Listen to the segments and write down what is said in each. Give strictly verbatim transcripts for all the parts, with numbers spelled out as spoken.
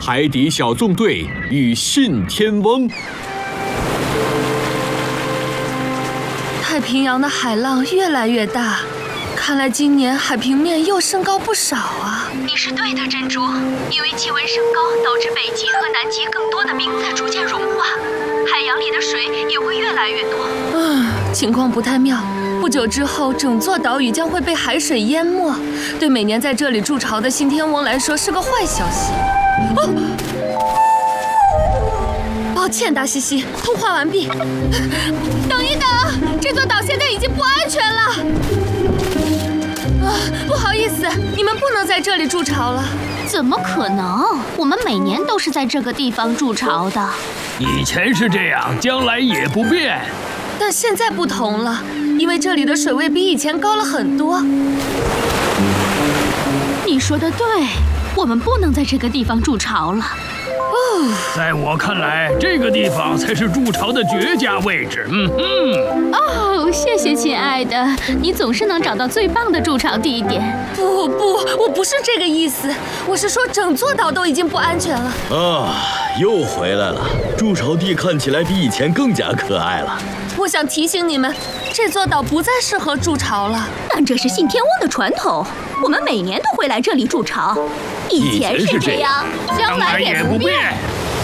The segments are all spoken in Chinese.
海底小纵队与信天翁。 太平洋的海浪越来越大，看来今年海平面又升高不少啊。 你是对的，珍珠。因为气温升高，导致北极和南极更多的冰在逐渐融化，海洋里的水也会越来越多。 嗯，情况不太妙。不久之后，整座岛屿将会被海水淹没，对每年在这里筑巢的信天翁来说是个坏消息。哦，抱歉，达西西，通话完毕。等一等，这座岛现在已经不安全了。啊，不好意思，你们不能在这里筑巢了。 怎么可能？我们每年都是在这个地方筑巢的。 以前是这样，将来也不变。 但现在不同了。因为这里的水位比以前高了很多。 你说的对，我们不能在这个地方筑巢了。 哦， 在我看来，这个地方才是筑巢的绝佳位置。嗯哼。 哦，谢谢亲爱的，你总是能找到最棒的筑巢地点。 不不，我不是这个意思，我是说整座岛都已经不安全了。 啊，又回来了！筑巢地看起来比以前更加可爱了。 我想提醒你们，这座岛不再适合筑巢了。 但这是信天翁的传统，我们每年都会来这里筑巢。以前是这样， 将来也不变。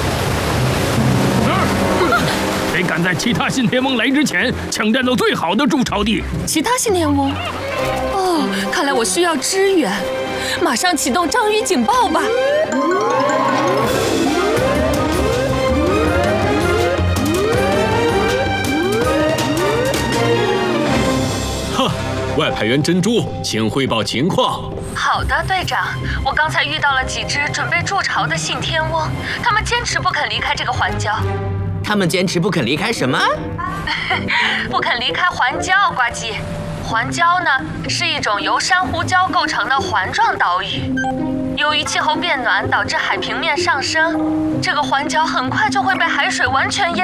谁敢在其他信天翁来之前抢占到最好的筑巢地？ 其他信天翁？哦，看来我需要支援，马上启动章鱼警报吧。 外派员珍珠，请汇报情况。 好的，队长。我刚才遇到了几只准备筑巢的信天翁，他们坚持不肯离开这个环礁。 他们坚持不肯离开什么？ 不肯离开环礁，呱唧。环礁呢，是一种由珊瑚礁构成的环状岛屿。由于气候变暖导致海平面上升，这个环礁很快就会被海水完全淹